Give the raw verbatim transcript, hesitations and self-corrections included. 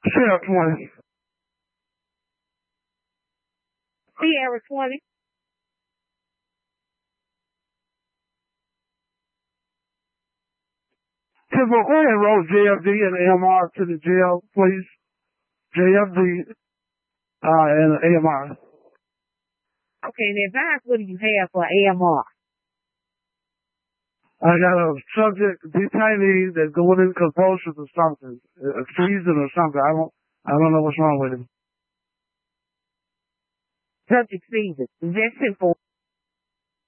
Sierra twenty. Sierra twenty. Tiffany, go ahead and roll J F D and A M R to the jail, please. J F D uh, and A M R. Okay, and advise what do you have for A M R? I got a subject detainee that's going in convulsions or something, a freezing or something. I don't, I don't know what's wrong with him. Subject season. Is that simple?